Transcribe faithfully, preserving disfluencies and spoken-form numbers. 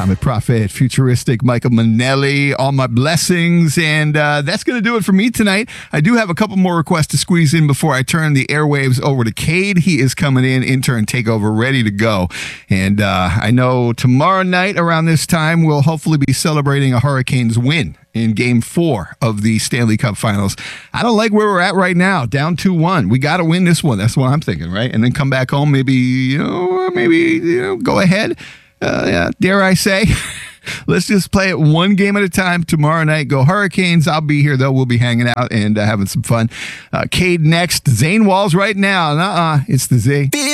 Atomic Prophet, Futuristic, Michael Manelli, all my blessings. And uh, that's going to do it for me tonight. I do have a couple more requests to squeeze in before I turn the airwaves over to Cade. He is coming in, intern takeover, ready to go. And uh, I know tomorrow night around this time, we'll hopefully be celebrating a Hurricanes win in game four of the Stanley Cup Finals. I don't like where we're at right now, down two one. We got to win this one. That's what I'm thinking, right? And then come back home, maybe, you know, maybe, you know, go ahead. Uh, yeah, dare I say. Let's just play it one game at a time. Tomorrow night, go Hurricanes. I'll be here, though. We'll be hanging out and uh, having some fun. Uh, Cade next. Zane Walls right now. Uh-uh, it's the Z.